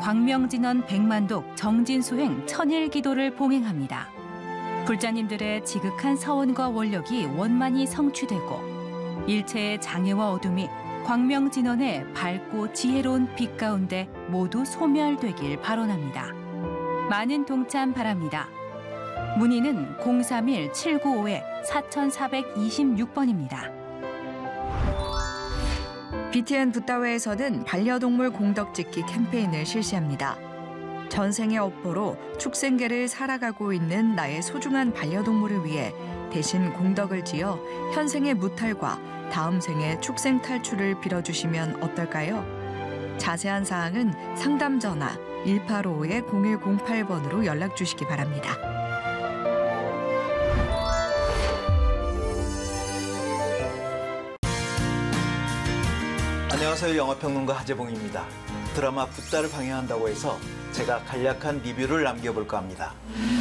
광명진원 백만독 정진수행 천일기도를 봉행합니다. 불자님들의 지극한 서원과 원력이 원만히 성취되고 일체의 장애와 어둠이 광명진원의 밝고 지혜로운 빛 가운데 모두 소멸되길 발언합니다. 많은 동참 바랍니다. 문의는 031-795-4426번입니다. BTN 붓다웨에서는 반려동물 공덕짓기 캠페인을 실시합니다. 전생의 업보로 축생계를 살아가고 있는 나의 소중한 반려동물을 위해 대신 공덕을 지어 현생의 무탈과 다음 생의 축생 탈출을 빌어주시면 어떨까요? 자세한 사항은 상담 전화 1855-0108번으로 연락 주시기 바랍니다. 안녕하세요. 영화평론가 하재봉입니다. 드라마 붓다를 방영한다고 해서 제가 간략한 리뷰를 남겨볼까 합니다.